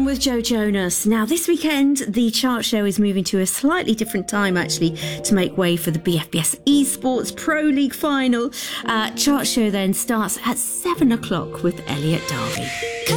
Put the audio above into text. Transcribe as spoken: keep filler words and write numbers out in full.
with Joe Jonas. Now, this weekend, the chart show is moving to a slightly different time, actually, to make way for the B F B S Esports Pro League final. Uh, chart show then starts at seven o'clock with Elliot Darby.